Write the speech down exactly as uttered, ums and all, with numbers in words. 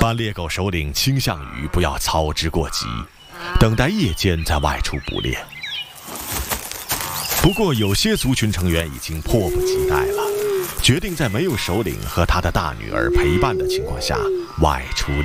凡猎狗首领倾向于不要操之过急，等待夜间再外出捕猎。不过，有些族群成员已经迫不及待了，决定在没有首领和他的大女儿陪伴的情况下外出